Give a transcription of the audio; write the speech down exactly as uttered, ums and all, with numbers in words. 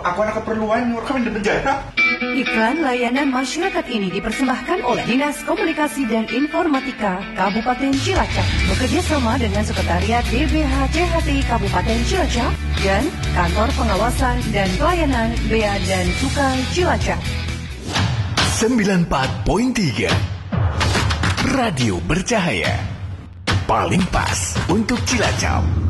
aku ada keperluan, kami di penjara. Iklan layanan masyarakat ini dipersembahkan oleh Dinas Komunikasi dan Informatika Kabupaten Cilacap bekerja sama dengan Sekretariat D B H C H T Kabupaten Cilacap dan Kantor Pengawasan dan Pelayanan Bea dan Cukai Cilacap. sembilan puluh empat koma tiga Radio Bercahaya, paling pas untuk Cilacap.